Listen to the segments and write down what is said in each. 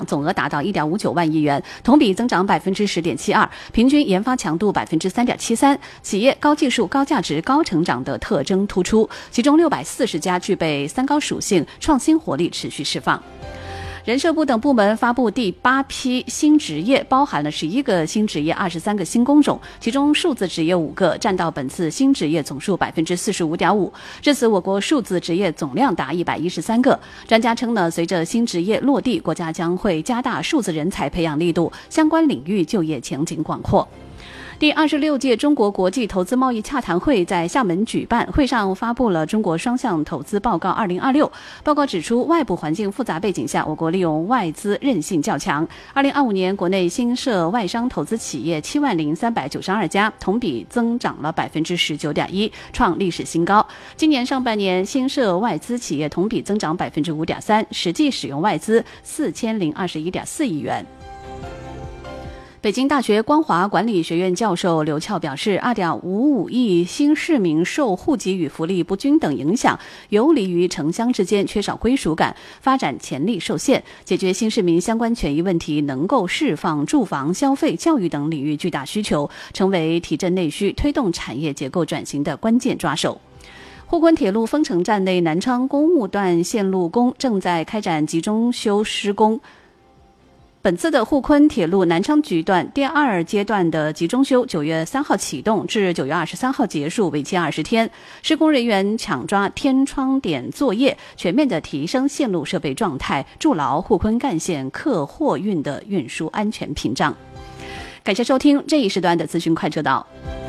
长，总额达到1.59万亿元，同比增长10.72%，平均研发强度3.73%。企业高技术、高价值、高成长的特征突出，其中640家具备三高属性，创新活力持续释放。人社部等部门发布第8批新职业，包含了11个新职业、23个新工种，其中数字职业5个，占到本次新职业总数45.5%。至此，我国数字职业总量达113个。专家称呢，随着新职业落地，国家将会加大数字人才培养力度，相关领域就业前景广阔。第26届中国国际投资贸易洽谈会在厦门举办，会上发布了中国双向投资报告2026。报告指出，外部环境复杂背景下，我国利用外资韧性较强。2025年，国内新设外商投资企业70392家，同比增长了19.1%，创历史新高。今年上半年，新设外资企业同比增长5.3%，实际使用外资4021.4亿元。北京大学光华管理学院教授刘俏表示，2.55亿新市民受户籍与福利不均等影响，游离于城乡之间，缺少归属感，发展潜力受限。解决新市民相关权益问题，能够释放住房、消费、教育等领域巨大需求，成为提振内需、推动产业结构转型的关键抓手。沪昆铁路丰城站内南昌公务段线路工正在开展集中修施工。本次的沪昆铁路南昌局段第2阶段的集中修9月3号启动，至9月23号结束，为期20天。施工人员抢抓天窗点作业，全面的提升线路设备状态，筑牢沪昆干线客货运的运输安全屏障。感谢收听这一时段的资讯快车道。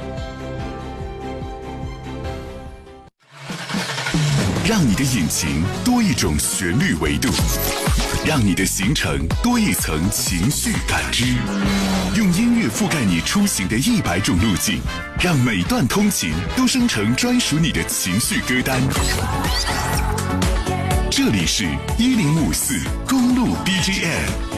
让你的引擎多一种旋律维度，让你的行程多一层情绪感知，用音乐覆盖你出行的100种路径，让每段通勤都生成专属你的情绪歌单。这里是1054公路 BGM。